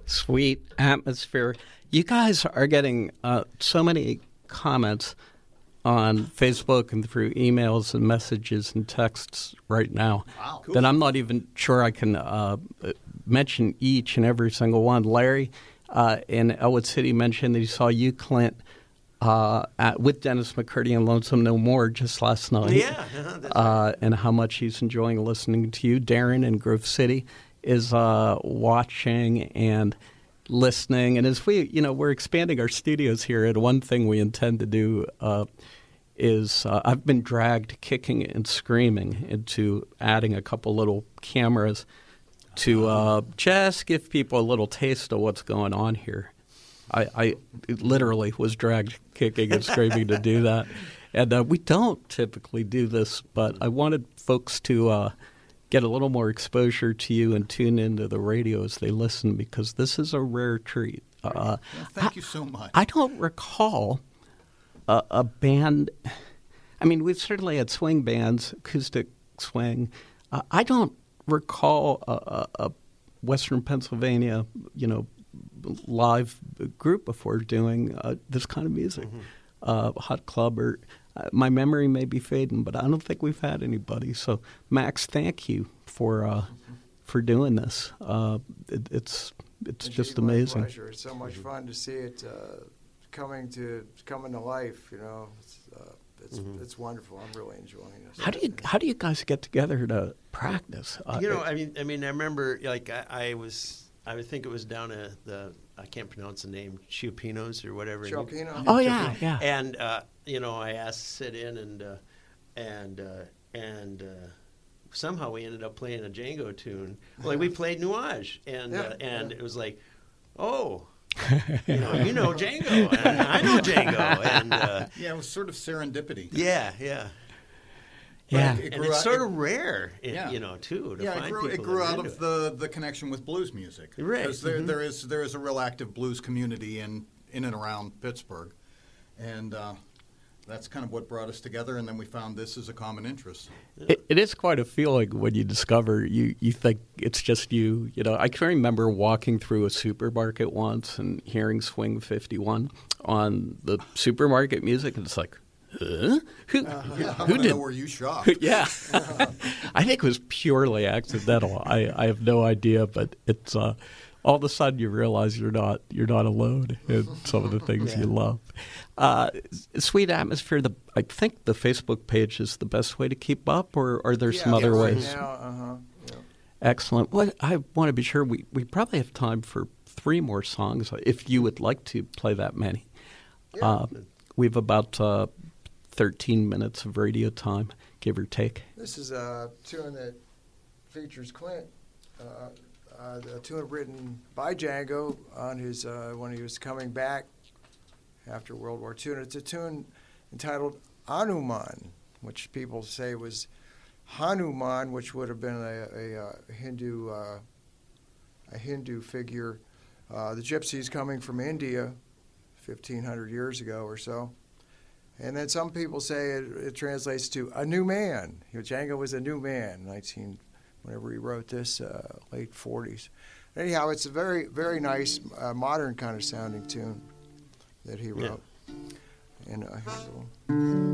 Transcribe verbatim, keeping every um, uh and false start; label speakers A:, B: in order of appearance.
A: Sweet atmosphere. You guys are getting uh, so many comments on Facebook and through emails and messages and texts right now
B: Wow, cool.
A: that I'm not even sure I can uh, mention each and every single one. Larry uh, in Elwood City mentioned that he saw you, Clint, uh, at, with Dennis McCurdy and Lonesome No More just last night.
C: Yeah, uh-huh, that's
A: uh,
C: right.
A: And how much he's enjoying listening to you. Darren in Grove City is uh, watching and listening. And as we, you know, we're expanding our studios here, and one thing we intend to do uh, is uh, I've been dragged kicking and screaming into adding a couple little cameras to uh, just give people a little taste of what's going on here. I, I literally was dragged kicking and screaming to do that. And uh, we don't typically do this, but I wanted folks to uh, get a little more exposure to you and tune into the radio as they listen, because this is a rare treat. Uh,
B: Well, thank
A: I,
B: you so much.
A: I don't recall a, a band. I mean, we've certainly had swing bands, acoustic swing. Uh, I don't recall a, a, a Western Pennsylvania, you know, live group before doing uh, this kind of music. Mm-hmm. Uh, Hot Club, or uh, my memory may be fading, but I don't think we've had anybody. So, Max, thank you for uh, mm-hmm. for doing this. Uh, it, it's it's
D: Indeed,
A: just
D: my
A: amazing.
D: Pleasure. It's so much fun to see it uh, coming to coming to life. You know, it's uh, it's, mm-hmm. it's wonderful. I'm really enjoying this.
A: How do you how do you guys get together to practice? Uh,
C: you know, I mean, I mean, I remember like I, I was. I would think it was down at the, I can't pronounce the name, Chiapinos or whatever.
D: Chiapino?
A: Oh, yeah, yeah.
C: And, uh, you know, I asked to sit in, and uh, and uh, and uh, somehow we ended up playing a Django tune. Like, we played Nuage, and
D: yeah,
C: uh, and
D: yeah.
C: it was like, oh, you know, you know Django, and I know Django. And, uh,
B: yeah, it was sort of serendipity.
C: Yeah, yeah.
A: Yeah,
B: it
C: and
B: grew
C: it's
B: out,
C: sort
B: it,
C: of rare, in,
B: yeah.
C: you know, too. To
B: yeah,
C: find
B: it grew,
C: people
B: it grew
C: that are
B: out
C: into
B: of
C: it.
B: the, the connection with blues music.
C: Right.
B: Because there,
C: Mm-hmm.
B: there is there is a real active blues community in, in and around Pittsburgh, and uh, that's kind of what brought us together. And then we found this as a common interest.
A: It, it is quite a feeling when you discover you, you think it's just you. You know, I can remember walking through a supermarket once and hearing Swing fifty-one on the supermarket music, and it's like, huh? Who,
B: Uh,
A: who,
B: how
A: who did?
B: know were you shocked?
A: Yeah, I think it was purely accidental. I, I have no idea, but it's uh, all of a sudden you realize you're not you're not alone in some of the things
C: Yeah.
A: you love. Uh, Sweet atmosphere. The I think the Facebook page is the best way to keep up, or are there
D: yeah,
A: some other
D: right
A: ways?
D: Now, uh-huh. Yeah.
A: Excellent. Well, I want to be sure we, we probably have time for three more songs if you would like to play that many.
D: Yeah.
A: Uh, we have about uh, thirteen minutes of radio time, give or take.
D: This is a tune that features Clint, uh, uh, a tune written by Django on his uh, when he was coming back after World War Two. And it's a tune entitled Hanuman, which people say was Hanuman, which would have been a, a, a Hindu uh, a Hindu figure. Uh, the gypsies coming from India fifteen hundred years ago or so. And then some people say it, it translates to a new man. You know, Django was a new man, nineteen, whenever he wrote this, uh, late forties. Anyhow, it's a very, very nice, uh, modern kind of sounding tune that he wrote. Yeah. And uh, here's a little.